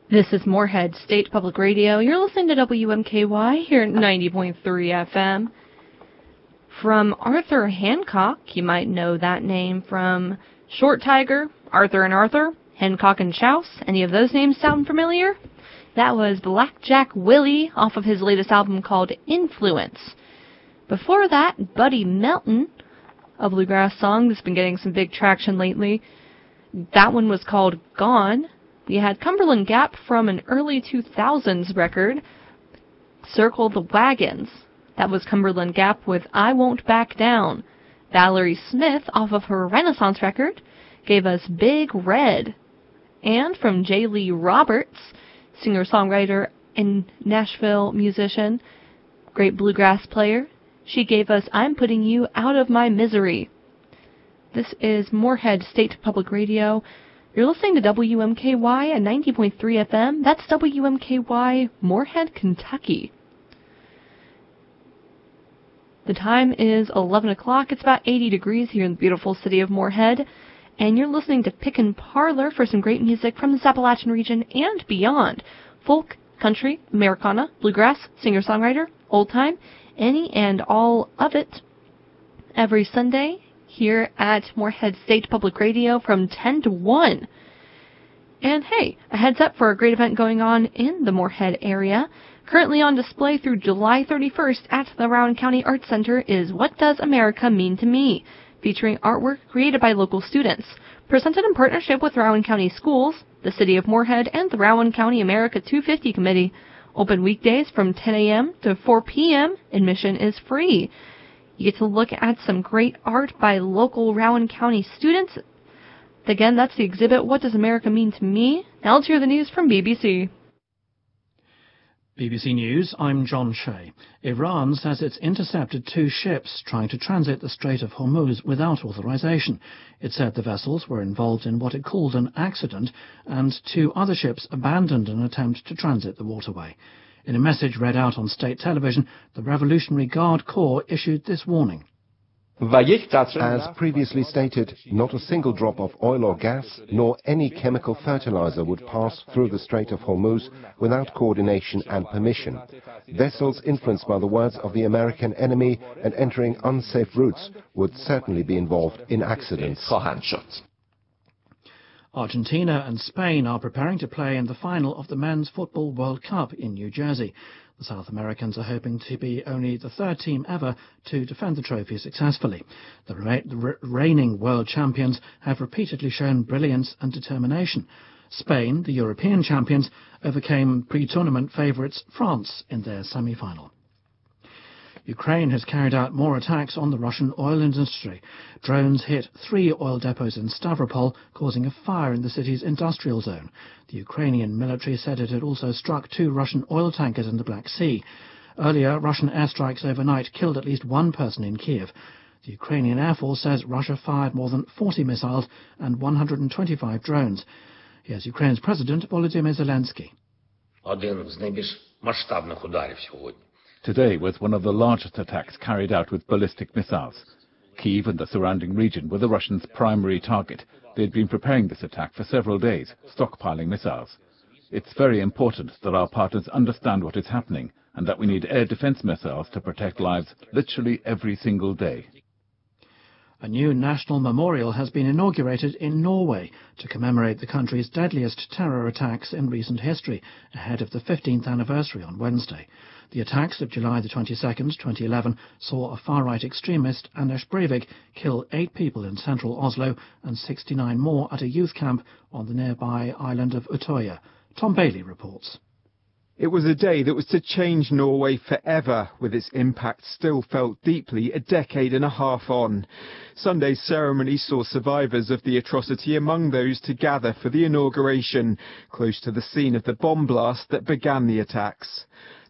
This is Moorhead State Public Radio. You're listening to WMKY here at 90.3 FM. From Arthur Hancock, you might know that name from Short Tiger, Arthur and Arthur, Hancock and Chouse. Any of those names sound familiar? That was Blackjack Willie off of his latest album called Influence. Before that, Buddy Melton, a bluegrass song that's been getting some big traction lately. That one was called Gone. We had Cumberland Gap from an early 2000s record, Circle the Wagons. That was Cumberland Gap with I Won't Back Down. Valerie Smith, off of her Renaissance record, gave us Big Red. And from J. Lee Roberts, singer-songwriter and Nashville musician, great bluegrass player, she gave us I'm Putting You Out of My Misery. This is Moorhead State Public Radio. You're listening to WMKY at 90.3 FM. That's WMKY, Moorhead, Kentucky. The time is 11 o'clock. It's about 80 degrees here in the beautiful city of Moorhead. And you're listening to Pick and Parlor for some great music from the Appalachian region and beyond. Folk, country, Americana, bluegrass, singer-songwriter, old-time, any and all of it. Every Sunday here at Moorhead State Public Radio from 10 to 1. And hey, a heads up for a great event going on in the Moorhead area. Currently on display through July 31st at the Rowan County Arts Center is What Does America Mean to Me? Featuring artwork created by local students. Presented in partnership with Rowan County Schools, the City of Moorhead, and the Rowan County America 250 Committee. Open weekdays from 10 a.m. to 4 p.m. Admission is free. You get to look at some great art by local Rowan County students. Again, that's the exhibit, What Does America Mean to Me? Now let's hear the news from BBC. BBC News, I'm John Shea. Iran says it's intercepted 2 ships trying to transit the Strait of Hormuz without authorization. It said the vessels were involved in what it called an accident, and 2 other ships abandoned an attempt to transit the waterway. In a message read out on state television, the Revolutionary Guard Corps issued this warning. As previously stated, not a single drop of oil or gas, nor any chemical fertilizer would pass through the Strait of Hormuz without coordination and permission. Vessels influenced by the words of the American enemy and entering unsafe routes would certainly be involved in accidents. Argentina and Spain are preparing to play in the final of the Men's Football World Cup in New Jersey. The South Americans are hoping to be only the 3rd team ever to defend the trophy successfully. The reigning world champions have repeatedly shown brilliance and determination. Spain, the European champions, overcame pre-tournament favourites France in their semi-final. Ukraine has carried out more attacks on the Russian oil industry. Drones hit 3 oil depots in Stavropol, causing a fire in the city's industrial zone. The Ukrainian military said it had also struck 2 Russian oil tankers in the Black Sea. Earlier, Russian airstrikes overnight killed at least 1 person in Kiev. The Ukrainian Air Force says Russia fired more than 40 missiles and 125 drones. Here's Ukraine's President Volodymyr Zelensky. Today was one of the largest attacks carried out with ballistic missiles. Kyiv and the surrounding region were the Russians' primary target. They had been preparing this attack for several days, stockpiling missiles. It's very important that our partners understand what is happening and that we need air defense missiles to protect lives literally every single day. A new national memorial has been inaugurated in Norway to commemorate the country's deadliest terror attacks in recent history, ahead of the 15th anniversary on Wednesday. The attacks of July the 22nd, 2011, saw a far-right extremist, Anders Breivik, kill 8 people in central Oslo and 69 more at a youth camp on the nearby island of Utøya. Tom Bailey reports. It was a day that was to change Norway forever, with its impact still felt deeply a decade and a half on. Sunday's ceremony saw survivors of the atrocity among those to gather for the inauguration, close to the scene of the bomb blast that began the attacks.